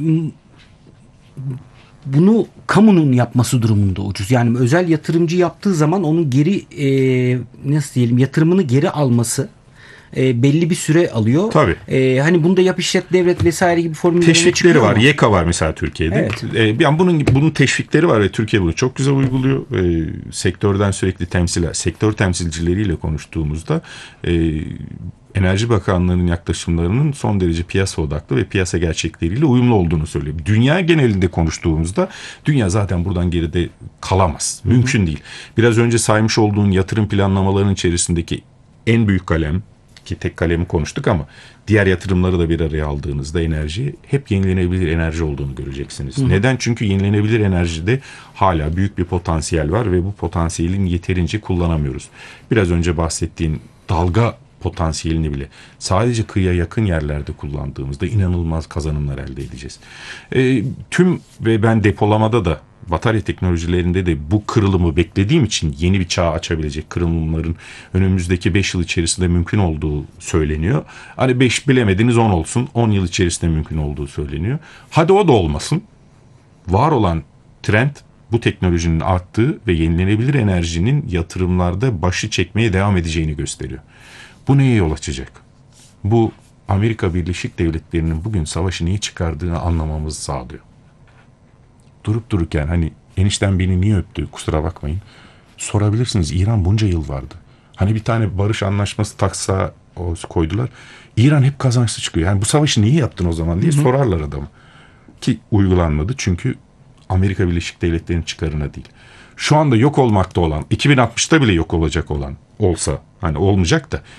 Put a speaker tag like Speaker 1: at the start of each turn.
Speaker 1: bunu kamunun yapması durumunda ucuz. Yani özel yatırımcı yaptığı zaman onun geri nasıl diyelim, yatırımını geri alması belli bir süre alıyor.
Speaker 2: Tabii.
Speaker 1: Hani bunda yap işlet devlet vesaire gibi formüller
Speaker 2: Teşvikleri var.
Speaker 1: ama.
Speaker 2: YEKA var mesela Türkiye'de.
Speaker 1: Evet.
Speaker 2: Yani bunun teşvikleri var ve Türkiye bunu çok güzel uyguluyor. Sektörden sürekli sektör temsilcileriyle konuştuğumuzda Enerji Bakanlığı'nın yaklaşımlarının son derece piyasa odaklı ve piyasa gerçekleriyle uyumlu olduğunu söylüyor. Dünya genelinde konuştuğumuzda dünya zaten buradan geride kalamaz. Mümkün değil. Biraz önce saymış olduğun yatırım planlamalarının içerisindeki en büyük kalem, ki tek kalemi konuştuk ama diğer yatırımları da bir araya aldığınızda enerji hep yenilenebilir enerji olduğunu göreceksiniz. Neden? Çünkü yenilenebilir enerjide hala büyük bir potansiyel var ve bu potansiyelin yeterince kullanamıyoruz. Biraz önce bahsettiğin dalga potansiyelini bile sadece kıyıya yakın yerlerde kullandığımızda inanılmaz kazanımlar elde edeceğiz. Ve ben depolamada da batarya teknolojilerinde de bu kırılımı beklediğim için yeni bir çağ açabilecek kırılımların önümüzdeki 5 yıl içerisinde mümkün olduğu söyleniyor. Hani 5 bilemediniz 10 olsun, 10 yıl içerisinde mümkün olduğu söyleniyor. Hadi o da olmasın. Var olan trend bu teknolojinin arttığı ve yenilenebilir enerjinin yatırımlarda başı çekmeye devam edeceğini gösteriyor. Bu neye yol açacak? Bu Amerika Birleşik Devletleri'nin bugün savaşı niye çıkardığını anlamamızı sağlıyor. Durup dururken hani enişten beni niye öptü kusura bakmayın. Sorabilirsiniz, İran bunca yıl vardı. Hani bir tane barış anlaşması taksa koydular. İran hep kazançlı çıkıyor. Yani bu savaşı niye yaptın o zaman diye sorarlar adamı. Ki uygulanmadı çünkü Amerika Birleşik Devletleri'nin çıkarına değil. Şu anda yok olmakta olan, 2060'ta bile yok olacak olan olsa, hani olmayacak da